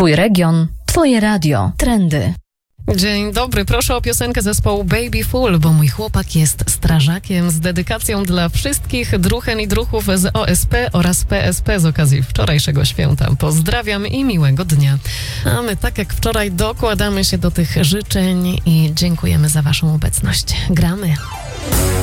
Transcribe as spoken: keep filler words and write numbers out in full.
Twój region, Twoje radio, trendy. Dzień dobry, proszę o piosenkę zespołu Baby Fool, bo mój chłopak jest strażakiem, z dedykacją dla wszystkich druhen i druchów z O S P oraz P S P z okazji wczorajszego święta. Pozdrawiam i miłego dnia. A my tak jak wczoraj dokładamy się do tych życzeń i dziękujemy za waszą obecność. Gramy.